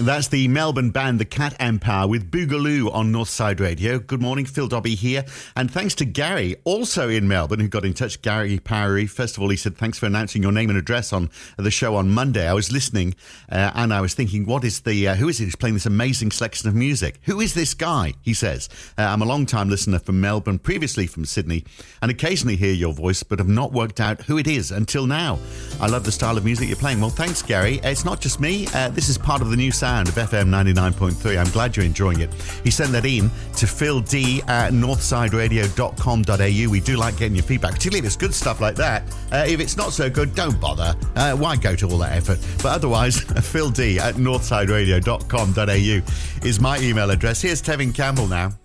That's the Melbourne band, the Cat Empire, with Boogaloo on Northside Radio. Good morning, Phil Dobbie here. And thanks to Gary, also in Melbourne, who got in touch, Gary Parry. First of all, he said, thanks for announcing your name and address on the show on Monday. I was listening and I was thinking, who is it who's playing this amazing selection of music? Who is this guy? He says, I'm a long-time listener from Melbourne, previously from Sydney, and occasionally hear your voice, but have not worked out who it is until now. I love the style of music you're playing. Well, thanks, Gary. It's not just me. This is part of the new sound of FM 99.3. I'm glad you're enjoying it. He sent that in to Phil D at northsideradio.com.au. We do like getting your feedback, particularly if it's good stuff like that. If it's not so good, don't bother. Why go to all that effort? But otherwise, Phil D at northsideradio.com.au is my email address. Here's Tevin Campbell now.